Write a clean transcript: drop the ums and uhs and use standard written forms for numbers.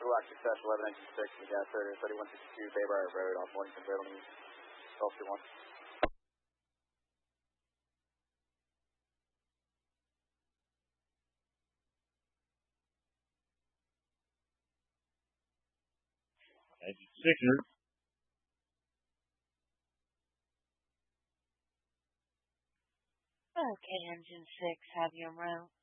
Rock Success 11 Engine 6, we got 3162 Baybriar Road off Morganton Road on the 1221. Engine 6. Okay, Engine 6, have your route.